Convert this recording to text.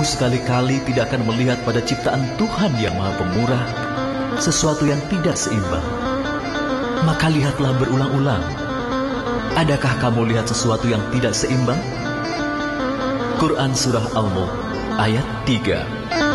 kamu sekali-kali tidak akan melihat pada ciptaan Tuhan yang Maha Pemurah sesuatu yang tidak seimbang, maka lihatlah berulang-ulang. Adakah kamu lihat sesuatu yang tidak seimbang? Quran Surah Al-Mulk ayat 3.